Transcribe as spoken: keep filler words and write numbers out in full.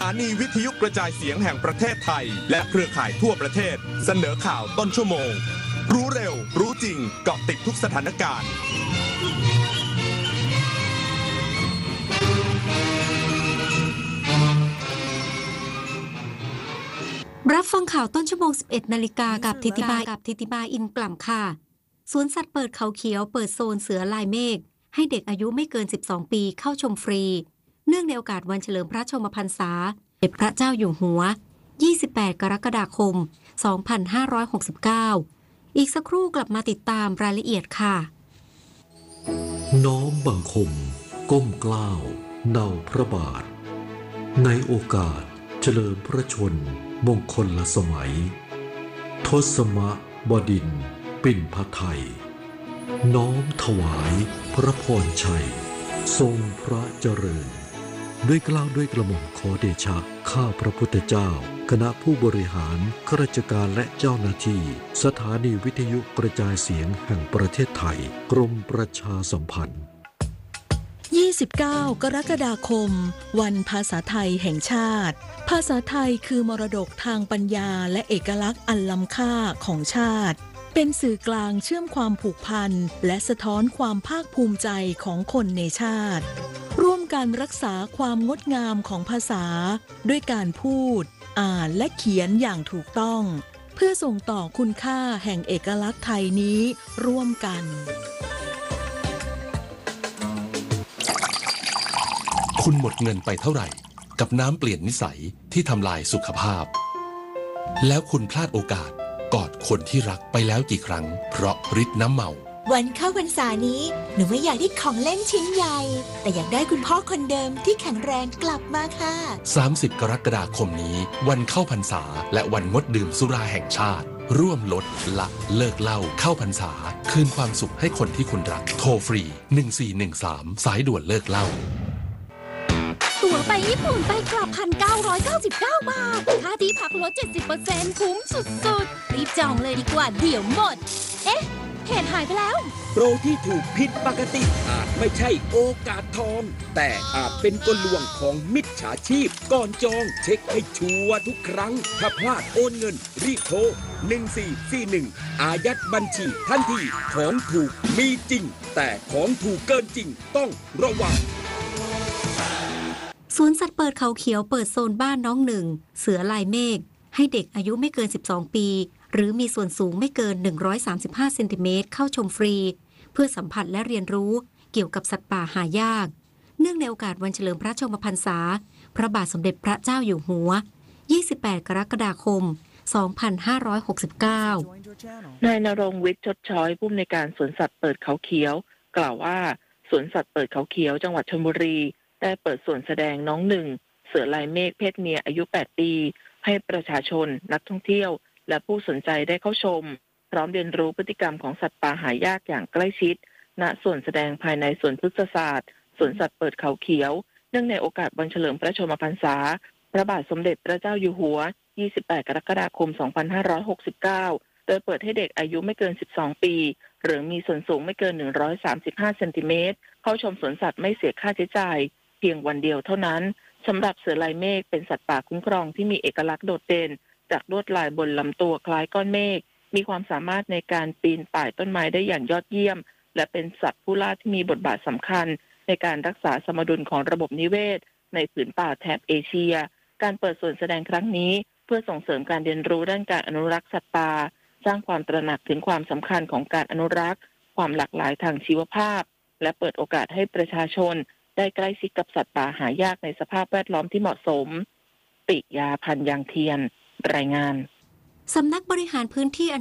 านีวิทยุกระจายเสียงแห่งประเทศไทยและเครือข่ายทั่วประเทศเสนอข่าวต้นชั่วโมงรู้เร็วรู้จริงเกาะติดทุกสถานการณ์รับฟังข่าวต้นชั่วโมง สิบเอ็ด นาฬิกากับทิติบากับทิติบาอินกล่ำค่ะสวนสัตว์เปิดเขาเขียวเปิดโซนเสือลายเมฆให้เด็กอายุไม่เกินสิบสองปีเข้าชมฟรีเนื่องในโอกาสวันเฉลิมพระชนมพรรษาสมเด็จพระเจ้าอยู่หัวยี่สิบแปดกรกฎาคมสองพันห้าร้อยหกสิบเก้าอีกสักครู่กลับมาติดตามรายละเอียดค่ะน้อมบังคมก้มเกล้าเนาพระบาทในโอกาสเฉลิมพระชนมงคลละสมัยทศมบดินทร์ปิ่นพไทยน้อมถวายพระพรชัยทรงพระเจริญด้วยเกล้าด้วยกระหม่อมขอเดชะข้าพระพุทธเจ้าคณะผู้บริหารข้าราชการและเจ้าหน้าที่สถานีวิทยุกระจายเสียงแห่งประเทศไทยกรมประชาสัมพันธ์ยี่สิบเก้ากรกฎาคมวันภาษาไทยแห่งชาติภาษาไทยคือมรดกทางปัญญาและเอกลักษณ์อันล้ำค่าของชาติเป็นสื่อกลางเชื่อมความผูกพันและสะท้อนความภาคภูมิใจของคนในชาติร่วมกันรักษาความงดงามของภาษาด้วยการพูดอ่านและเขียนอย่างถูกต้องเพื่อส่งต่อคุณค่าแห่งเอกลักษณ์ไทยนี้ร่วมกันคุณหมดเงินไปเท่าไหร่กับน้ำเปลี่ยนนิสัยที่ทำลายสุขภาพแล้วคุณพลาดโอกาสกอดคนที่รักไปแล้วกี่ครั้งเพราะฤทธิ์น้ำเมาวันเข้าพรรษานี้หนูไม่อยากได้ของเล่นชิ้นใหญ่แต่อยากได้คุณพ่อคนเดิมที่แข็งแรงกลับมาค่ะสามสิบกรกฎาคมนี้วันเข้าพรรษาและวันงดดื่มสุราแห่งชาติร่วมลดละเลิกเหล้าเข้าพรรษาคืนความสุขให้คนที่คุณรักโทรฟรีหนึ่งสี่หนึ่งสามสายด่วนเลิกเหล้าตั๋วไปญี่ปุ่นไปกลับ หนึ่งพันเก้าร้อยเก้าสิบเก้า บาทค่าที่พักลด เจ็ดสิบเปอร์เซ็นต์ คุ้มสุดๆรีบจองเลยดีกว่าเดี๋ยวหมดเอ๊ะเพจหายไปแล้วโปรที่ถูกผิดปกติอาจไม่ใช่โอกาสทองแต่อาจเป็นกลลวงของมิจฉาชีพก่อนจองเช็คให้ชัวร์ทุกครั้งถ้าพลาดโอนเงินรีบโทรหนึ่งสี่สี่หนึ่งอายัดบัญชีทันทีของถูกมีจริงแต่ของถูกเกินจริงต้องระวังสวนสัตว์เปิดเขาเขียวเปิดโซนบ้านน้องหนึ่งเสือลายเมฆให้เด็กอายุไม่เกินสิบสองปีหรือมีส่วนสูงไม่เกินหนึ่งร้อยสามสิบห้าเซนติเมตรเข้าชมฟรีเพื่อสัมผัสและเรียนรู้เกี่ยวกับสัตว์ป่าหายากเนื่องในโอกาสวันเฉลิมพระชนมพรรษาพระบาทสมเด็จพระเจ้าอยู่หัวยี่สิบแปดกรกฎาคมสองพันห้าร้อยหกสิบเก้านายณรงค์วิทย์ชดช้อยผู้อำนวยการสวนสัตว์เปิดเขาเขียวกล่าวว่าสวนสัตว์เปิดเขาเขียวจังหวัดชลบุรีได้เปิดส่วนแสดงน้องหนึ่งเสือลายเมฆเพศเมียอายุแปดปีให้ประชาชนนักท่องเที่ยวและผู้สนใจได้เข้าชมพร้อมเรียนรู้พฤติกรรมของสัตว์ป่าหายากอย่างใกล้ชิดณส่วนแสดงภายในสวนพฤกษศาสตร์สวนสัตว์เปิดเขาเขียวเนื่องในโอกาสวันเฉลิมพระชนมพรรษาพระบาทสมเด็จพระเจ้าอยู่หัวยี่สิบแปดกรกฎาคมสองพันห้าร้อยหกสิบเก้าโดยเปิดให้เด็กอายุไม่เกินสิบสองปีหรือมีส่วนสูงไม่เกินหนึ่งร้อยสามสิบห้าเซนติเมตรเข้าชมสวนสัตว์ไม่เสียค่าใช้จ่ายเพียงวันเดียวเท่านั้นสำหรับเสือลายเมฆเป็นสัตว์ป่าคุ้มครองที่มีเอกลักษณ์โดดเด่นจากลวดลายบนลำตัวคล้ายก้อนเมฆมีความสามารถในการปีนป่ายต้นไม้ได้อย่างยอดเยี่ยมและเป็นสัตว์ผู้ล่าที่มีบทบาทสำคัญในการรักษาสมดุลของระบบนิเวศในผืนป่าแถบเอเชียการเปิดส่วนแสดงครั้งนี้เพื่อส่งเสริมการเรียนรู้ด้านการอนุรักษ์สัตว์ป่าสร้างความตระหนักถึงความสำคัญของการอนุรักษ์ความหลากหลายทางชีวภาพและเปิดโอกาสให้ประชาชนได้ใกล้ชิดกับสัตว์ป่าหายากในสภาพแวดล้อมที่เหมาะสมปิยาพันธ์ยางเทียนรายงานสำนักบริหารพื้นที่